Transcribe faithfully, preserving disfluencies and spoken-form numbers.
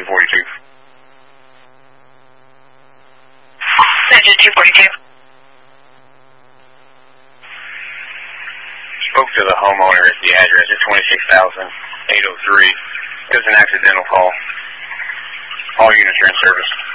forty-two. Engine two forty-two. Spoke to the homeowner at the address at twenty-six thousand eight oh three. It was an accidental call. All units are in service.